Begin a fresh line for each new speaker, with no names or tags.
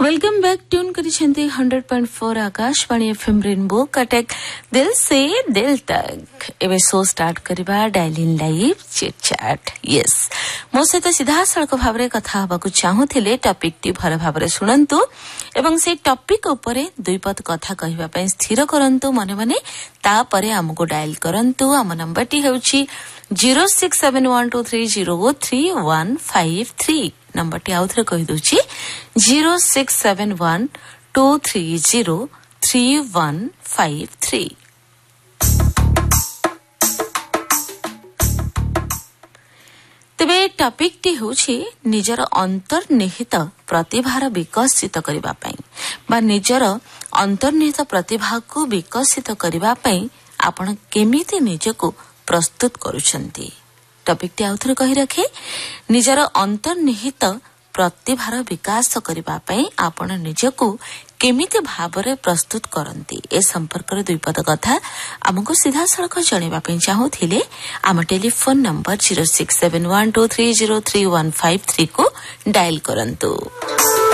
Welcome back tune करिसेंती 100.4 Akashvani FM rainbow Cuttack दिल से दिल तक एवं शो स्टार्ट करबा dial in live chit chat yes मो सहित सीधा सड़क भावरे कथा हबाकू चाहूथिले टॉपिक टी भल भावरे सुनंतु एवं से टॉपिक उपरे दुई पद कथा कहबा पई स्थिर करंतु मने मने ता परे हमको डायल करंतु हम नंबर टी हेउची 0671230353 नंबर टी आउथरे कहि दोची 0671230353 तेबे टॉपिक टी होछि निजर अंतर्निहित प्रतिभार विकसित करिबा पई बा निजर अंतर्निहित प्रतिभा को विकसित करिबा पई आपण केमिति निजको प्रस्तुत करूछंती टॉपिक टी आउथरे कहि रखे निजर अंतर्निहित प्रतिभार विकास करिबा पई आपण निजको केमिति भाबरे प्रस्तुत करंती ए संपर्क रे दुई पद कथा हमको सीधा सड़क जणेबा पई चाहूथिले आम टेलीफोन नंबर 067123033153 को डायल करंतु।